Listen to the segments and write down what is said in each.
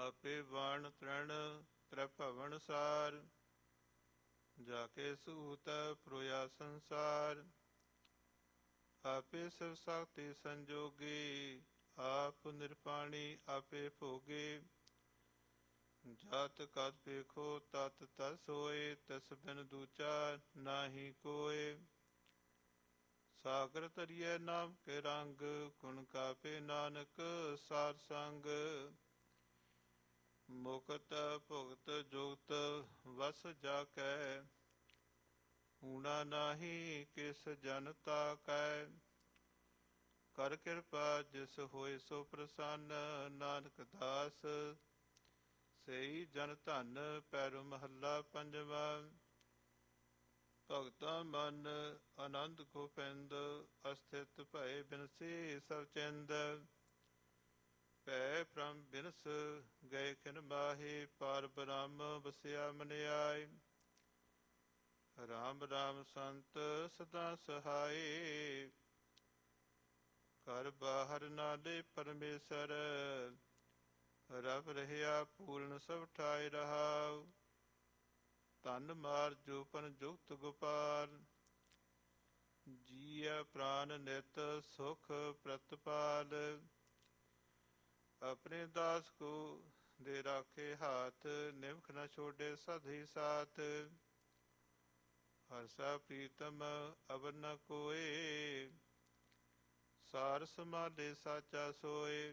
ਆਪੇ ਬਾਣ ਤ੍ਰਣ ਤ੍ਰੈ ਭਵਨ ਸਾਰ, ਜਾ ਕੇ ਸੂਤ ਪ੍ਰੋਇਆ ਸੰਸਾਰ। ਆਪੇ ਸਭ ਸ਼ਕਤੀ ਸੰਜੋਗੀ, ਆਪ ਨਿਰਪਾਣੀ ਆਪੇ ਭੋਗੇ। ਜਤ ਕਤ ਵੇਖੋ ਤਤ ਤਤ ਸੋਏ, ਤਿਸ ਬਿਨ ਦੂਜਾ ਨਾਹੀ ਕੋਏ। ਸਾਗਰ ਤਰੀਐ ਨਾਮ ਕੇ ਰੰਗ, ਗੁਣ ਗਾਵੇ ਨਾਨਕ ਸਾਧ ਸੰਗ। ਮੁਕਤ ਭੁਗਤ ਜੁਗਤ ਵਸ ਜਾ ਕੈ, ਊਣਾ ਨਾਹੀ ਕਿਸ ਜਨ ਤਾਕੈ। ਕਰ ਕਿਰਪਾ ਜਿਸ ਹੋਏ ਸੋ ਪ੍ਰਸੰਨ, ਨਾਨਕ ਦਾਸ ਸਈ ਜਨ ਧਨ। ਪੈਰੋ ਮਹੱਲਾ ਪੰਜਵਾ। ਭਗਤਾ ਮਨ ਆਨੰਦ ਗੋਬਿੰਦ, ਅਸਥਿਤ ਭਏ ਬਿਨਸੀ ਸਭ ਚਿੰਦ। ਭੈ ਭ੍ਰਮ ਬਿਨਸ ਗਏ ਖਿਨ ਮਾਹੀ, ਪਾਰ ਬ੍ਰਹਮ ਵਸਿਆ ਮਨ ਆਏ। ਰਾਮ ਰਾਮ ਸੰਤ ਸਦਾ ਸਹਾਏ, ਘਰ ਬਾਹਰ ਨਾਲੇ ਪਰਮੇਸ਼ਰ। ਰਬ ਰਹਿਆ ਪੂਰਨ ਸਭ ਠਾਇ ਰਹਾਉ, ਧਨ ਮਾਰ ਜੋਪਨ ਜੁਗਤ ਗੋਪਾਲ। ਜੀਅ ਪ੍ਰਾਨ ਨਿਤ ਸੁਖ ਪ੍ਰਤਪਾਲ, ਆਪਣੇ ਦਾਸ ਕੋ ਦੇ ਰਾਖੇ ਹਾਥ। ਨਿਮਖ ਨ ਛੋਡੇ ਸਦ ਹੀ ਸਾਥ, ਹਰਸਾ ਪ੍ਰੀਤਮ ਅਵਰ ਨ ਕੋਏ। ਸਾਰ ਸਮਾਲੇ ਸਾਚਾ ਸੋਏ,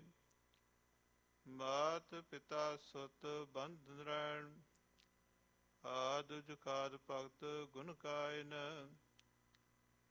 ਮਾਤ ਪਿਤਾ ਸੁਤ ਬੰਧਨ ਰਹਿਣ। ਆਦ ਜੁਗਾਦ ਭਗਤ ਗੁਣ ਗਾਇਨ,